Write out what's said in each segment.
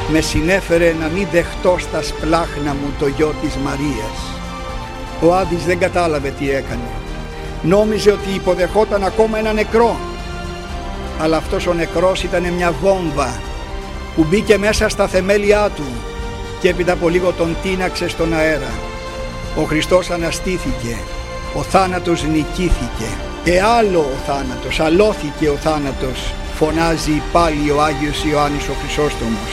με συνέφερε να μην δεχτώ στα σπλάχνα μου το γιο της Μαρίας. Ο Άδης δεν κατάλαβε τι έκανε. Νόμιζε ότι υποδεχόταν ακόμα ένα νεκρό. Αλλά αυτός ο νεκρός ήταν μια βόμβα που μπήκε μέσα στα θεμέλια του και έπειτα από λίγο τον τίναξε στον αέρα. Ο Χριστός αναστήθηκε, ο θάνατος νικήθηκε. Άλλο ο θάνατος, αλώθηκε ο θάνατος, φωνάζει πάλι ο Άγιος Ιωάννης ο Χρυσόστομος.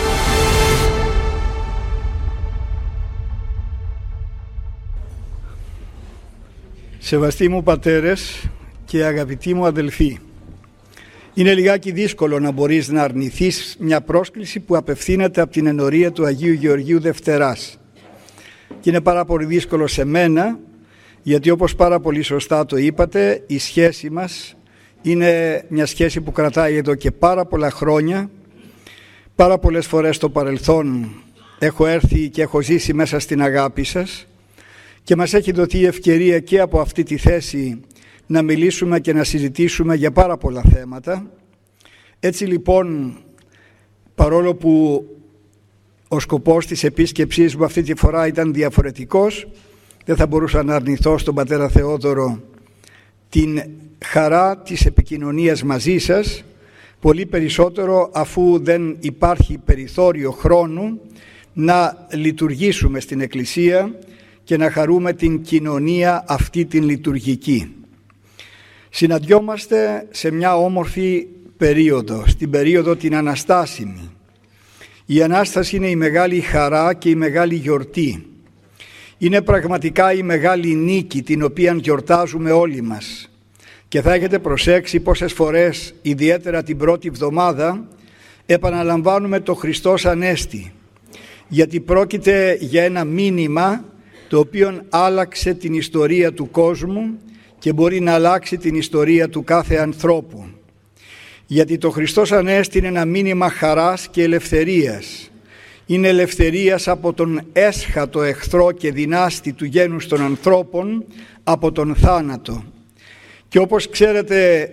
Σεβαστοί μου πατέρες και αγαπητοί μου αδελφοί, είναι λιγάκι δύσκολο να μπορείς να αρνηθείς μια πρόσκληση που απευθύνεται από την ενορία του Αγίου Γεωργίου Δευτεράς. Και είναι πάρα πολύ δύσκολο σε μένα, γιατί όπως πάρα πολύ σωστά το είπατε, η σχέση μας είναι μια σχέση που κρατάει εδώ και πάρα πολλά χρόνια. Πάρα πολλές φορές στο παρελθόν έχω έρθει και έχω ζήσει μέσα στην αγάπη σας και μας έχει δοθεί η ευκαιρία και από αυτή τη θέση να μιλήσουμε και να συζητήσουμε για πάρα πολλά θέματα. Έτσι λοιπόν, παρόλο που ο σκοπός της επίσκεψής μου αυτή τη φορά ήταν διαφορετικός, δεν θα μπορούσα να αρνηθώ στον πατέρα Θεόδωρο την χαρά της επικοινωνίας μαζί σας, πολύ περισσότερο αφού δεν υπάρχει περιθώριο χρόνου να λειτουργήσουμε στην Εκκλησία και να χαρούμε την κοινωνία αυτή την λειτουργική. Συναντιόμαστε σε μια όμορφη περίοδο, στην περίοδο την Αναστάσιμη. Η Ανάσταση είναι η μεγάλη χαρά και η μεγάλη γιορτή. Είναι πραγματικά η μεγάλη νίκη την οποία γιορτάζουμε όλοι μας. Και θα έχετε προσέξει πόσες φορές, ιδιαίτερα την πρώτη εβδομάδα, επαναλαμβάνουμε το Χριστός Ανέστη. Γιατί πρόκειται για ένα μήνυμα το οποίο άλλαξε την ιστορία του κόσμου και μπορεί να αλλάξει την ιστορία του κάθε ανθρώπου. Γιατί το Χριστός Ανέστη είναι ένα μήνυμα χαράς και ελευθερίας. Είναι ελευθερίας από τον έσχατο εχθρό και δυνάστη του γένους των ανθρώπων, από τον θάνατο. Και όπως ξέρετε,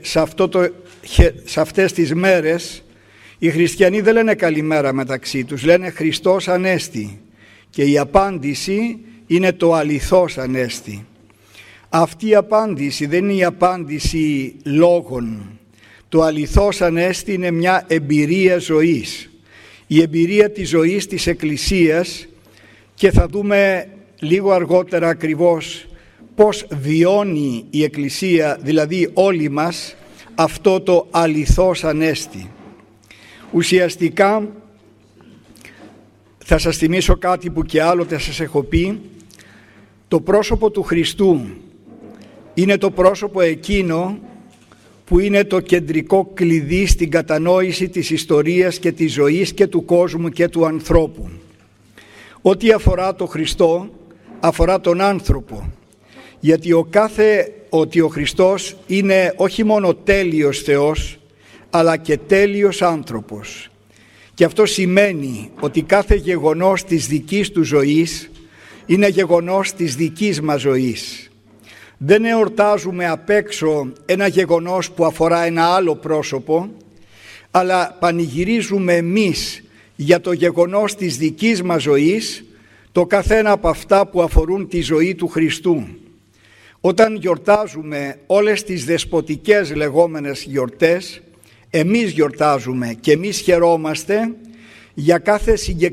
σε αυτές τις μέρες οι χριστιανοί δεν λένε καλημέρα μεταξύ τους, λένε Χριστός Ανέστη. Και η απάντηση είναι το αληθώς Ανέστη. Αυτή η απάντηση δεν είναι η απάντηση λόγων. Το αληθώς Ανέστη είναι μια εμπειρία ζωής. Η εμπειρία της ζωής της Εκκλησίας, και θα δούμε λίγο αργότερα ακριβώς πώς βιώνει η Εκκλησία, δηλαδή όλοι μας, αυτό το αληθώς Ανέστη. Ουσιαστικά θα σας θυμίσω κάτι που και άλλοτε σας έχω πει. Το πρόσωπο του Χριστού είναι το πρόσωπο εκείνο που είναι το κεντρικό κλειδί στην κατανόηση της ιστορίας και της ζωής και του κόσμου και του ανθρώπου. Ό,τι αφορά το Χριστό αφορά τον άνθρωπο, γιατί ο Χριστός είναι όχι μόνο τέλειος Θεός, αλλά και τέλειος άνθρωπος. Και αυτό σημαίνει ότι κάθε γεγονός της δικής του ζωής είναι γεγονός της δικής μας ζωής. Δεν εορτάζουμε απ' έξω ένα γεγονός που αφορά ένα άλλο πρόσωπο, αλλά πανηγυρίζουμε εμείς για το γεγονός της δικής μας ζωής, το καθένα από αυτά που αφορούν τη ζωή του Χριστού. Όταν γιορτάζουμε όλες τις δεσποτικές λεγόμενες γιορτές, εμείς γιορτάζουμε και εμείς χαιρόμαστε για κάθε συγκεκριμένο